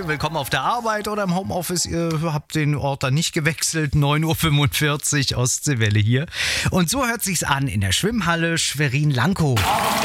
willkommen auf der Arbeit oder im Homeoffice. Ihr habt den Ort dann nicht gewechselt. 9.45 Uhr Ostseewelle hier. Und so hört sich's an in der Schwimmhalle Schwerin-Lankow.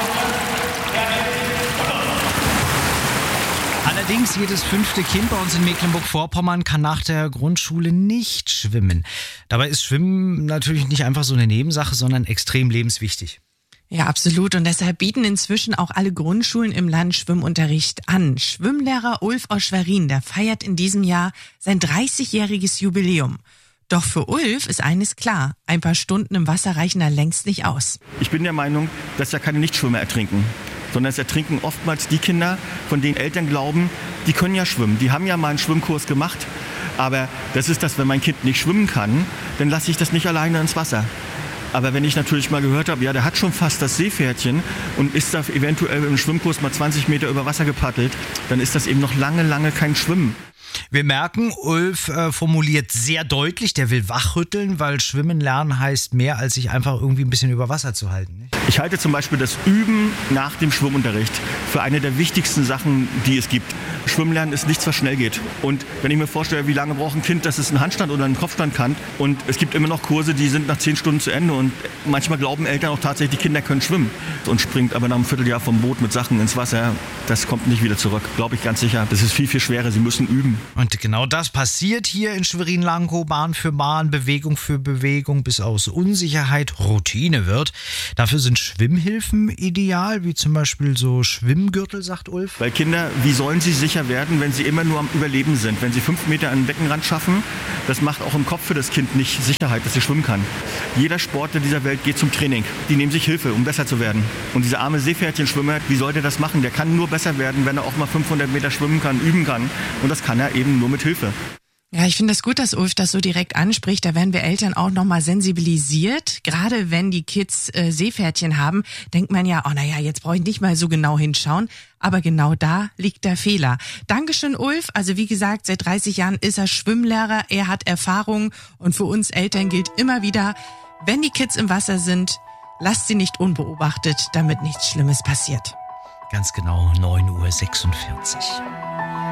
Allerdings, jedes 5. Kind bei uns in Mecklenburg-Vorpommern kann nach der Grundschule nicht schwimmen. Dabei ist Schwimmen natürlich nicht einfach so eine Nebensache, sondern extrem lebenswichtig. Ja, absolut. Und deshalb bieten inzwischen auch alle Grundschulen im Land Schwimmunterricht an. Schwimmlehrer Ulf aus Schwerin, der feiert in diesem Jahr sein 30-jähriges Jubiläum. Doch für Ulf ist eines klar, ein paar Stunden im Wasser reichen da längst nicht aus. Ich bin der Meinung, dass ja keine Nichtschwimmer ertrinken, sondern es ertrinken oftmals die Kinder, von denen Eltern glauben, die können ja schwimmen, die haben ja mal einen Schwimmkurs gemacht. Aber das ist das, wenn mein Kind nicht schwimmen kann, dann lasse ich das nicht alleine ins Wasser. Aber wenn ich natürlich mal gehört habe, ja, der hat schon fast das Seepferdchen und ist da eventuell im Schwimmkurs mal 20 Meter über Wasser gepaddelt, dann ist das eben noch lange, lange kein Schwimmen. Wir merken, Ulf formuliert sehr deutlich, der will wachrütteln, weil Schwimmen lernen heißt mehr, als sich einfach irgendwie ein bisschen über Wasser zu halten. Nicht? Ich halte zum Beispiel das Üben nach dem Schwimmunterricht für eine der wichtigsten Sachen, die es gibt. Schwimmen ist nichts, was schnell geht. Und wenn ich mir vorstelle, wie lange braucht ein Kind, dass es einen Handstand oder einen Kopfstand kann, und es gibt immer noch Kurse, die sind nach 10 Stunden zu Ende, und manchmal glauben Eltern auch tatsächlich, die Kinder können schwimmen, und springt aber nach einem Vierteljahr vom Boot mit Sachen ins Wasser. Das kommt nicht wieder zurück, glaube ich ganz sicher. Das ist viel, viel schwerer. Sie müssen üben. Und genau das passiert hier in Schwerin-Lankow. Bahn für Bahn, Bewegung für Bewegung, bis aus Unsicherheit Routine wird. Dafür sind Schwimmhilfen ideal, wie zum Beispiel so Schwimmgürtel, sagt Ulf. Weil Kinder, wie sollen sie sicher werden, wenn sie immer nur am Überleben sind? Wenn sie 5 Meter an den Beckenrand schaffen, das macht auch im Kopf für das Kind nicht Sicherheit, dass sie schwimmen kann. Jeder Sportler dieser Welt geht zum Training. Die nehmen sich Hilfe, um besser zu werden. Und dieser arme Seepferdchenschwimmer, wie soll der das machen? Der kann nur besser werden, wenn er auch mal 500 Meter schwimmen kann, üben kann. Und das kann er eben nur mit Hilfe. Ja, ich finde es gut, dass Ulf das so direkt anspricht. Da werden wir Eltern auch nochmal sensibilisiert. Gerade wenn die Kids Seepferdchen haben, denkt man ja, oh naja, jetzt brauche ich nicht mal so genau hinschauen. Aber genau da liegt der Fehler. Dankeschön, Ulf. Also wie gesagt, seit 30 Jahren ist er Schwimmlehrer. Er hat Erfahrung. Und für uns Eltern gilt immer wieder, wenn die Kids im Wasser sind, lasst sie nicht unbeobachtet, damit nichts Schlimmes passiert. Ganz genau 9.46 Uhr.